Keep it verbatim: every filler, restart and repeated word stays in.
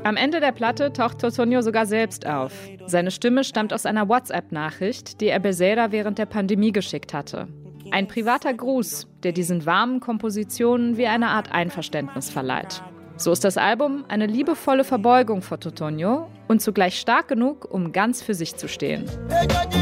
Am Ende der Platte taucht Totonho sogar selbst auf. Seine Stimme stammt aus einer WhatsApp-Nachricht, die er Becerra während der Pandemie geschickt hatte. Ein privater Gruß, der diesen warmen Kompositionen wie eine Art Einverständnis verleiht. So ist das Album eine liebevolle Verbeugung vor Totonho und zugleich stark genug, um ganz für sich zu stehen.